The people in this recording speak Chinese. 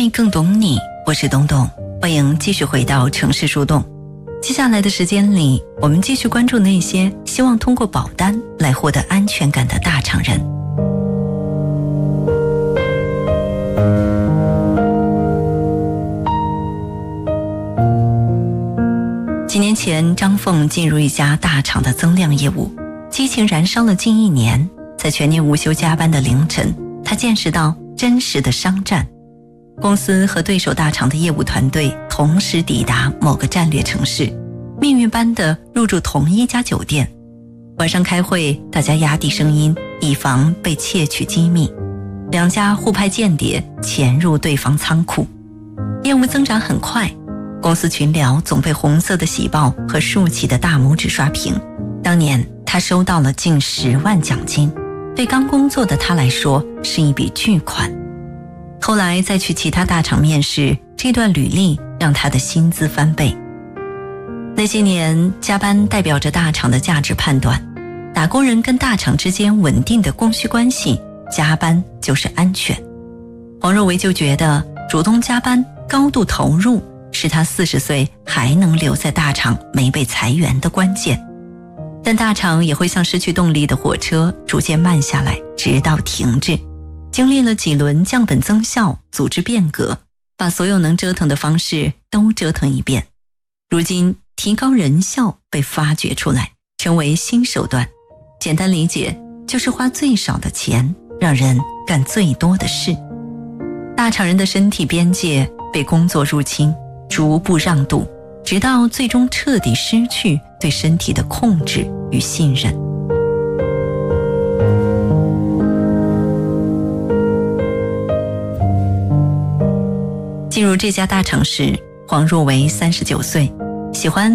更懂你，我是东东，欢迎继续回到城市树洞。接下来的时间里，我们继续关注那些希望通过保单来获得安全感的大厂人。几年前，张凤进入一家大厂的增量业务，激情燃烧了近1年。在全年无休加班的凌晨，他见识到真实的商战。公司和对手大厂的业务团队同时抵达某个战略城市，命运般地入住同一家酒店。晚上开会，大家压低声音，以防被窃取机密。两家互派间谍潜入对方仓库，业务增长很快，公司群聊总被红色的喜报和竖起的大拇指刷屏。当年他收到了近10万奖金，对刚工作的他来说是一笔巨款。后来再去其他大厂面试，这段履历让他的薪资翻倍。那些年，加班代表着大厂的价值判断，打工人跟大厂之间稳定的供需关系，加班就是安全。黄若维就觉得主动加班、高度投入是他40岁还能留在大厂没被裁员的关键。但大厂也会像失去动力的火车，逐渐慢下来，直到停滞。经历了几轮降本增效、组织变革，把所有能折腾的方式都折腾一遍。如今提高人效被发掘出来，成为新手段。简单理解，就是花最少的钱，让人干最多的事。大厂人的身体边界被工作入侵，逐步让渡，直到最终彻底失去对身体的控制与信任。进入这家大厂时，黄若维39岁，喜欢